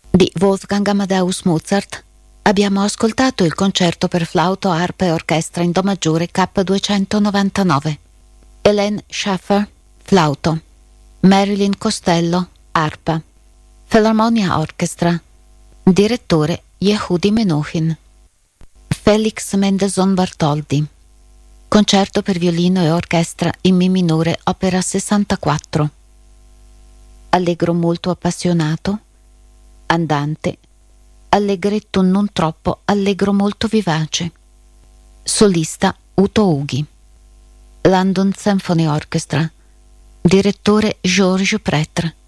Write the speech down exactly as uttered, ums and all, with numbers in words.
Di Wolfgang Amadeus Mozart abbiamo ascoltato il concerto per flauto, arpa e orchestra in do maggiore K duecentonovantanove. Hélène Schaffer, flauto. Marilyn Costello, arpa. Philharmonia Orchestra. Direttore Yehudi Menuhin. Felix Mendelssohn Bartholdy. Concerto per violino e orchestra in Mi minore, opera sessantaquattro. Allegro molto appassionato, andante, allegretto non troppo, allegro molto vivace. Solista Uto Ughi. London Symphony Orchestra. Direttore Georges Pretre.